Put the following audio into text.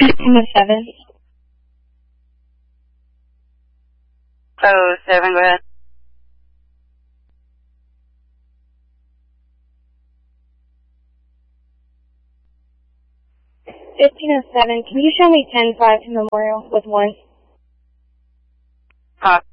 1507. 07, go ahead. Can you show me 10-5 to Memorial with 1?